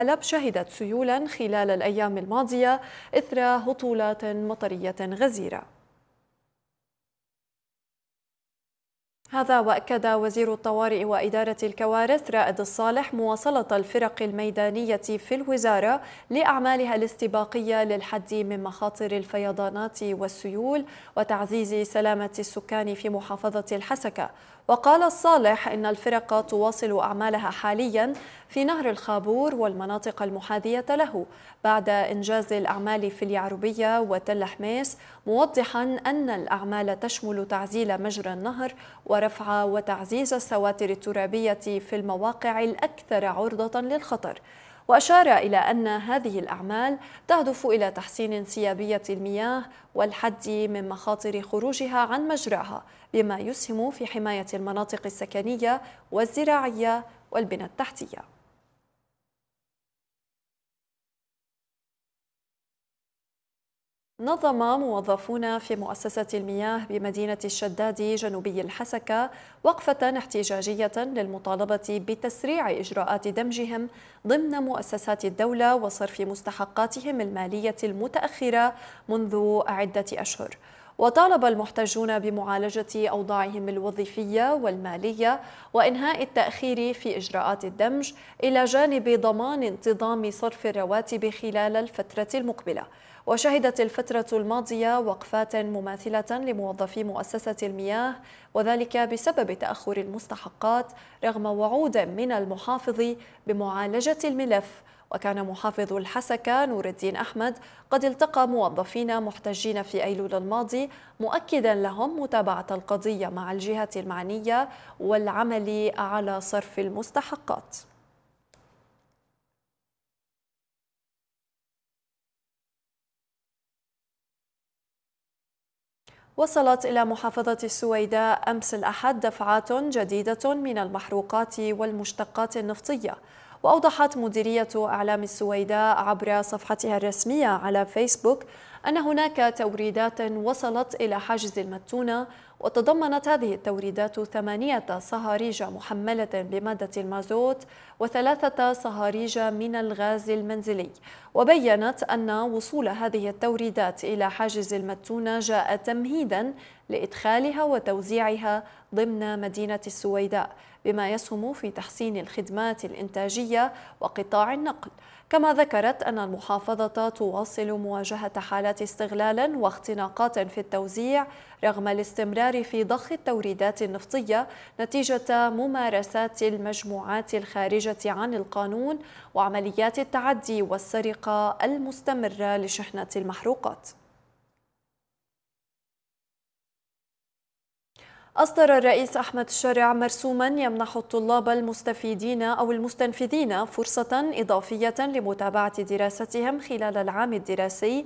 حلب شهدت سيولا خلال الأيام الماضية إثر هطولات مطرية غزيرة. هذا وأكد وزير الطوارئ وإدارة الكوارث رائد الصالح مواصلة الفرق الميدانية في الوزارة لأعمالها الاستباقية للحد من مخاطر الفيضانات والسيول وتعزيز سلامة السكان في محافظة الحسكة. وقال الصالح إن الفرق تواصل أعمالها حاليا في نهر الخابور والمناطق المحاذية له بعد إنجاز الأعمال في اليعربية وتل حميس، موضحا أن الأعمال تشمل تعزيل مجرى النهر ورفع وتعزيز السواتر الترابية في المواقع الأكثر عرضة للخطر. وأشار إلى أن هذه الأعمال تهدف إلى تحسين انسيابية المياه والحد من مخاطر خروجها عن مجراها، بما يسهم في حماية المناطق السكنية والزراعية والبنى التحتية. نظم موظفون في مؤسسة المياه بمدينة الشداد جنوبي الحسكة وقفة احتجاجية للمطالبة بتسريع إجراءات دمجهم ضمن مؤسسات الدولة وصرف مستحقاتهم المالية المتأخرة منذ عدة أشهر. وطالب المحتجون بمعالجة أوضاعهم الوظيفية والمالية وإنهاء التأخير في إجراءات الدمج إلى جانب ضمان انتظام صرف الرواتب خلال الفترة المقبلة. وشهدت الفترة الماضية وقفات مماثلة لموظفي مؤسسة المياه، وذلك بسبب تأخر المستحقات رغم وعود من المحافظ بمعالجة الملف. وكان محافظ الحسكة نور الدين أحمد قد التقى موظفين محتجين في أيلول الماضي مؤكدا لهم متابعة القضية مع الجهات المعنية والعمل على صرف المستحقات. وصلت إلى محافظة السويداء أمس الأحد دفعات جديدة من المحروقات والمشتقات النفطية. وأوضحت مديرية أعلام السويداء عبر صفحتها الرسمية على فيسبوك أن هناك توريدات وصلت إلى حاجز المتونة، وتضمنت هذه التوريدات 8 صهاريج محملة بمادة المازوت و3 صهاريج من الغاز المنزلي. وبيّنت أن وصول هذه التوريدات إلى حاجز المتونة جاء تمهيداً لإدخالها وتوزيعها ضمن مدينة السويداء، بما يسهم في تحسين الخدمات الإنتاجية وقطاع النقل. كما ذكرت أن المحافظة تواصل مواجهة حالات استغلال واختناقات في التوزيع رغم الاستمرار في ضخ التوريدات النفطية نتيجة ممارسات المجموعات الخارجة عن القانون وعمليات التعدي والسرقة المستمرة لشحنة المحروقات. أصدر الرئيس أحمد الشرع مرسوما يمنح الطلاب المستفيدين أو المستنفذين فرصة إضافية لمتابعة دراستهم خلال العام الدراسي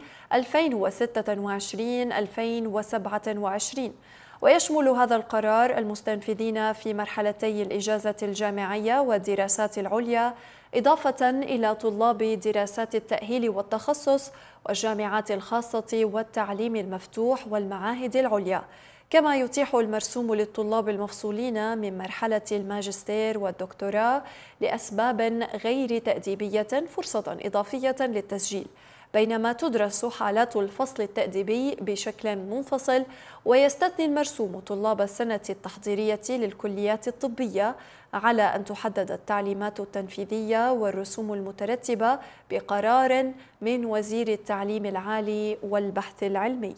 2026-2027. ويشمل هذا القرار المستنفذين في مرحلتي الإجازة الجامعية والدراسات العليا، إضافة إلى طلاب دراسات التأهيل والتخصص والجامعات الخاصة والتعليم المفتوح والمعاهد العليا. كما يتيح المرسوم للطلاب المفصولين من مرحلة الماجستير والدكتوراه لأسباب غير تأديبية فرصة إضافية للتسجيل، بينما تدرس حالات الفصل التأديبي بشكل منفصل. ويستثني المرسوم طلاب السنة التحضيرية للكليات الطبية، على أن تحدد التعليمات التنفيذية والرسوم المترتبة بقرار من وزير التعليم العالي والبحث العلمي.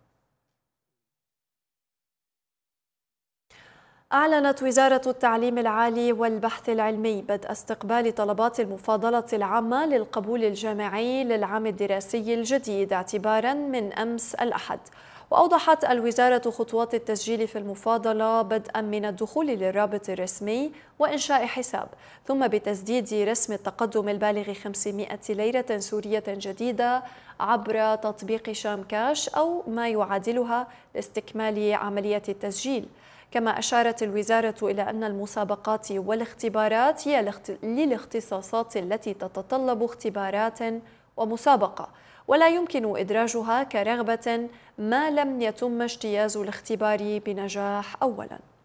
أعلنت وزارة التعليم العالي والبحث العلمي بدء استقبال طلبات المفاضلة العامة للقبول الجامعي للعام الدراسي الجديد اعتباراً من أمس الأحد. وأوضحت الوزارة خطوات التسجيل في المفاضلة بدءاً من الدخول للرابط الرسمي وإنشاء حساب، ثم بتسديد رسم التقدم البالغ 500 ليرة سورية جديدة عبر تطبيق شام كاش أو ما يعادلها لاستكمال عملية التسجيل. كما أشارت الوزارة إلى أن المسابقات والاختبارات هي للاختصاصات التي تتطلب اختبارات ومسابقة، ولا يمكن إدراجها كرغبة ما لم يتم اجتياز الاختبار بنجاح أولاً.